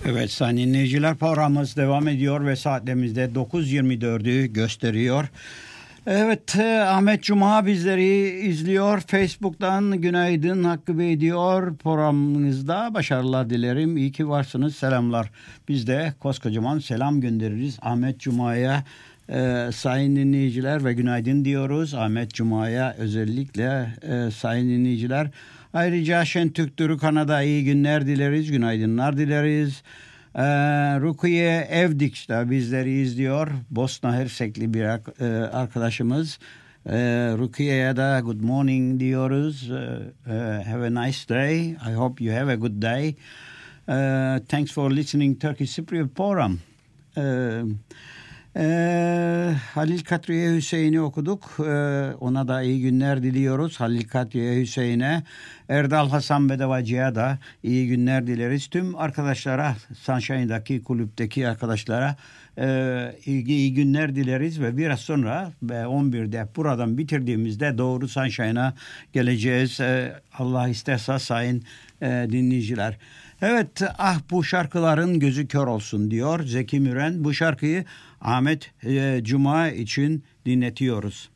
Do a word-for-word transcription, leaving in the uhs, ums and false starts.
Evet sayın dinleyiciler, programımız devam ediyor ve saatlerimizde dokuz yirmi dördü gösteriyor. Evet, Ahmet Cuma bizleri izliyor. Facebook'tan günaydın Hakkı Bey diyor. Programınızda başarılar dilerim. İyi ki varsınız. Selamlar. Biz de koskocaman selam göndeririz Ahmet Cuma'ya. Ee, sayın dinleyiciler ve günaydın diyoruz. Ahmet Cuma'ya özellikle e, sayın dinleyiciler. Ayrıca Şentürk Kanada iyi günler dileriz. Günaydınlar dileriz. Ee, Rukiye Evdik de bizleri izliyor. Bosna Hersekli bir e, arkadaşımız. Ee, Rukiye'ye de good morning diyoruz. Uh, uh, have a nice day. I hope you have a good day. Uh, thanks for listening Turkish Cypriot program. Uh, Ee, Halil Kadriye Hüseyin'i okuduk. Ee, ona da iyi günler diliyoruz. Halil Kadriye Hüseyin'e, Erdal Hasan Bedavacı'ya da iyi günler dileriz. Tüm arkadaşlara, Sunshine'daki kulüpteki arkadaşlara e, iyi, iyi günler dileriz ve biraz sonra on birde buradan bitirdiğimizde doğru Sunshine'a geleceğiz. Ee, Allah isterse sayın e, dinleyiciler. Evet, ah bu şarkıların gözü kör olsun diyor Zeki Müren. Bu şarkıyı Ahmet e, Cuma için dinletiyoruz.